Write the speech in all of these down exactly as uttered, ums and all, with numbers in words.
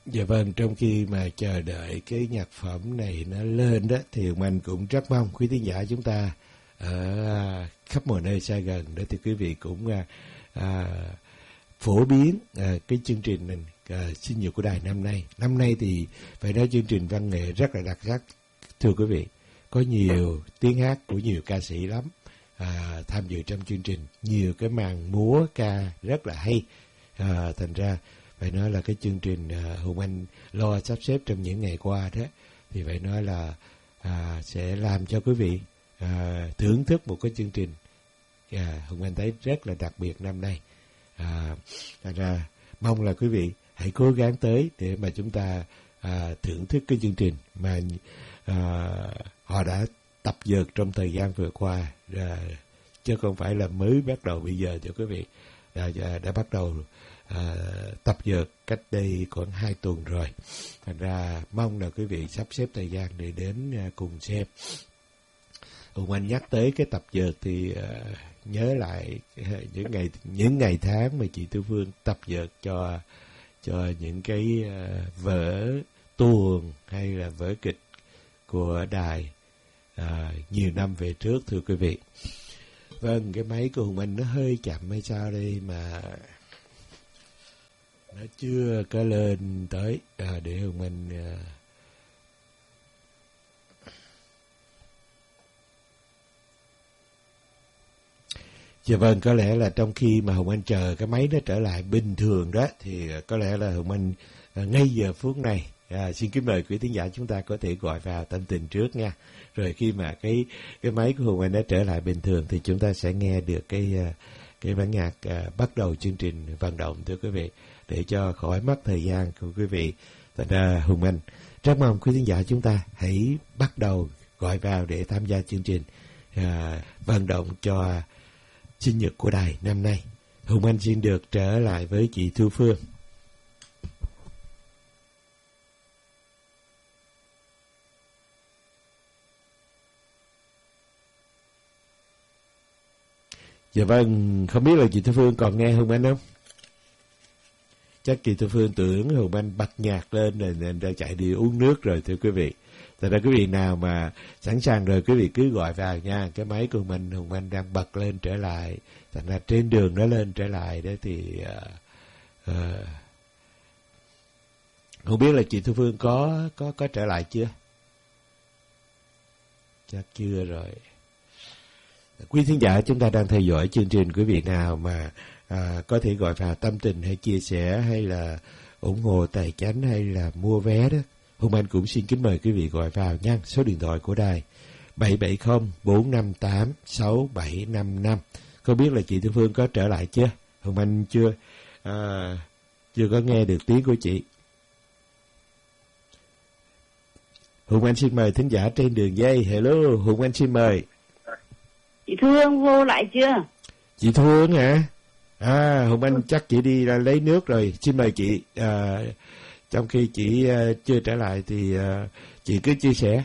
Dạ vâng, trong khi mà chờ đợi cái nhạc phẩm này nó lên đó thì Hùng Anh cũng rất mong quý thính giả chúng ta ở khắp mọi nơi xa gần đó thì quý vị cũng à, à, phổ biến à, cái chương trình mình à, sinh nhật của đài năm nay. Năm nay thì phải nói chương trình văn nghệ rất là đặc sắc, thưa quý vị. Có nhiều tiếng hát của nhiều ca sĩ lắm à, tham dự trong chương trình, nhiều cái màn múa ca rất là hay. À, thành ra phải nói là cái chương trình à, Hùng Anh lo sắp xếp trong những ngày qua đó thì phải nói là à, sẽ làm cho quý vị à, thưởng thức một cái chương trình à, Hùng Anh thấy rất là đặc biệt năm nay. À, thành ra mong là quý vị hãy cố gắng tới để mà chúng ta à, thưởng thức cái chương trình mà à, họ đã tập dượt trong thời gian vừa qua, à, chứ không phải là mới bắt đầu bây giờ cho quý vị. Đã, đã, đã bắt đầu à, tập dượt cách đây khoảng hai tuần rồi. Thành ra mong là quý vị sắp xếp thời gian để đến à, cùng xem. Hùng Anh nhắc tới cái tập dượt thì à, nhớ lại những ngày những ngày tháng mà chị Tư Phương tập dượt cho cho những cái à, vở tuồng hay là vở kịch của đài à, nhiều năm về trước, thưa quý vị. Vâng, cái máy của Hùng Anh nó hơi chậm hay sao đây mà nó chưa có lên tới à, để Hùng Anh à... Dạ vâng, có lẽ là trong khi mà Hùng Anh chờ cái máy nó trở lại bình thường đó thì có lẽ là Hùng Anh à, ngay giờ phút này à, xin kính mời quý thính giả chúng ta có thể gọi vào tâm tình trước nha. Rồi khi mà cái cái máy của Hùng Anh đã trở lại bình thường thì chúng ta sẽ nghe được cái cái bản nhạc à, bắt đầu chương trình vận động, thưa quý vị, để cho khỏi mất thời gian của quý vị. Thành ra Hùng Anh rất mong quý thính giả chúng ta hãy bắt đầu gọi vào để tham gia chương trình à, vận động cho sinh nhật của đài năm nay. Hùng Anh xin được trở lại với chị Thu Phương. Dạ vâng, không biết là chị Thu Phương còn nghe Hùng Anh không? Chắc chị Thu Phương tưởng Hùng Anh bật nhạc lên rồi nên đã chạy đi uống nước rồi, thưa quý vị. Thật ra quý vị nào mà sẵn sàng rồi quý vị cứ gọi vào nha. Cái máy của mình Hùng Anh đang bật lên trở lại. Thành ra trên đường nó lên trở lại đó thì uh, uh, không biết là chị Thu Phương có có có trở lại chưa? Chắc chưa rồi. Quý thính giả chúng ta đang theo dõi chương trình, quý vị nào mà à, có thể gọi vào tâm tình hay chia sẻ hay là ủng hộ tài chánh hay là mua vé đó, Hùng Anh cũng xin kính mời quý vị gọi vào nha. Số điện thoại của đài bảy bảy không bốn năm tám sáu bảy năm năm. Không biết là chị Tư Phương có trở lại chưa? Hùng Anh chưa à, chưa có nghe được tiếng của chị. Hùng Anh xin mời thính giả trên đường dây. Hello, Hùng Anh xin mời. Chị Thương vô lại chưa? Chị Thương hả? À, Hùng Anh chắc chị đi ra lấy nước rồi. Xin mời chị. À, trong khi chị uh, chưa trở lại thì uh, chị cứ chia sẻ.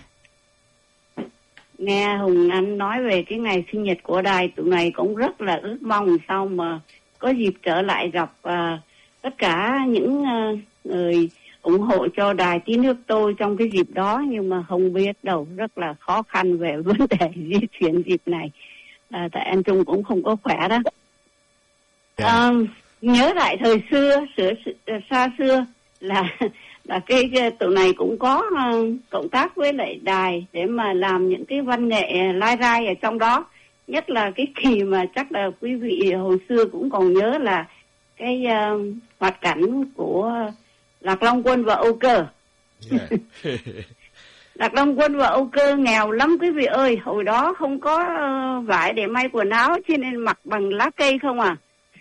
Nghe Hùng Anh nói về cái ngày sinh nhật của đài, tụi này cũng rất là ước mong sao mà có dịp trở lại gặp uh, tất cả những uh, người ủng hộ cho đài Tiếng Nước Tôi trong cái dịp đó, nhưng mà không biết đâu, rất là khó khăn về vấn đề di chuyển dịp này. À, tại anh Trung cũng không có khỏe đó. À, nhớ lại thời xưa, xưa xa xưa là là cái, cái tụi này cũng có uh, cộng tác với lại đài để mà làm những cái văn nghệ lai rai ở trong đó. Nhất là cái kỳ mà chắc là quý vị hồi xưa cũng còn nhớ là cái uh, hoạt cảnh của Lạc Long Quân và Âu Cơ. Yeah. Lạc Long Quân và Âu Cơ nghèo lắm quý vị ơi. Hồi đó không có uh, vải để may quần áo cho nên mặc bằng lá cây không à.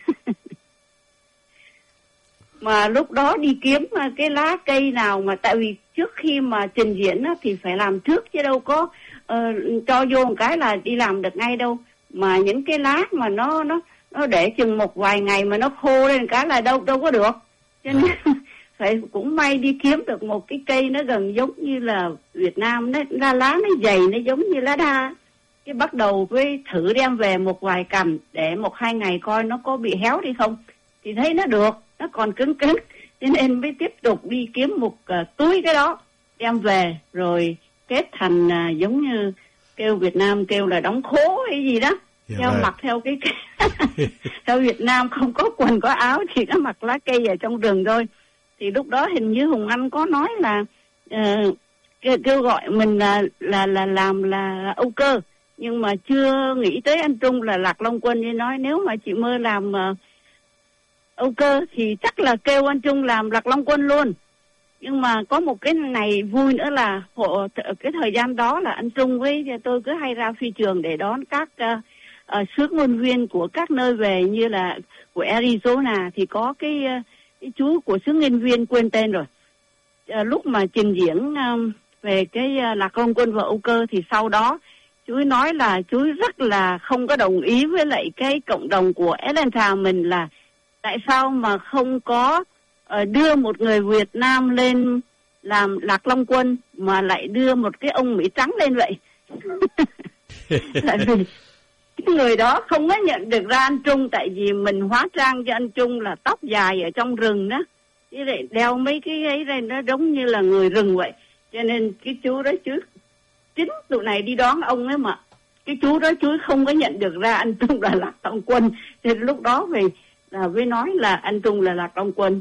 Mà lúc đó đi kiếm cái lá cây nào mà, tại vì trước khi mà trình diễn á, thì phải làm trước chứ đâu có uh, cho vô một cái là đi làm được ngay đâu. Mà những cái lá mà nó nó nó để chừng một vài ngày mà nó khô lên cái là đâu đâu có được. Cho nên phải cũng may đi kiếm được một cái cây nó gần giống như là Việt Nam, nó ra lá nó dày, nó giống như lá đa. Cái bắt đầu với thử đem về một vài cành để một hai ngày coi nó có bị héo đi không, thì thấy nó được, nó còn cứng cứng. cho nên mới tiếp tục đi kiếm một uh, túi cái đó đem về rồi kết thành uh, giống như kêu Việt Nam kêu là đóng khố hay gì đó. Dạ theo vâng. Mặc theo cái theo Việt Nam không có quần có áo thì nó mặc lá cây ở trong rừng thôi. Thì lúc đó hình như Hùng Anh có nói là uh, kêu, kêu gọi mình là là là làm là Âu Cơ, nhưng mà chưa nghĩ tới anh Trung là Lạc Long Quân. Nên nói nếu mà chị Mơ làm uh, Âu Cơ thì chắc là kêu anh Trung làm Lạc Long Quân luôn. Nhưng mà có một cái này vui nữa là hộ, cái thời gian đó là anh Trung với tôi cứ hay ra phi trường để đón các uh, uh, sứ ngôn viên của các nơi về, như là của Arizona thì có cái, uh, cái chú của sứ ngôn viên quên tên rồi. Uh, lúc mà trình diễn uh, về cái uh, Lạc Long Quân và Âu Cơ thì sau đó chú ấy nói là chú ấy rất là không có đồng ý với lại cái cộng đồng của Atlanta mình, là tại sao mà không có uh, đưa một người Việt Nam lên làm Lạc Long Quân mà lại đưa một cái ông Mỹ trắng lên vậy. Tại vì cái người đó không có nhận được ra anh Trung, tại vì mình hóa trang cho anh Trung là tóc dài ở trong rừng đó, với lại đeo mấy cái ấy đây nó giống như là người rừng vậy. Cho nên cái chú đó chứ chính tụi này đi đón ông ấy mà cái chú đó chú không có nhận được ra anh Trung là Lạc Long Quân. Thì lúc đó thì là mới nói là anh Trung là Lạc Long Quân.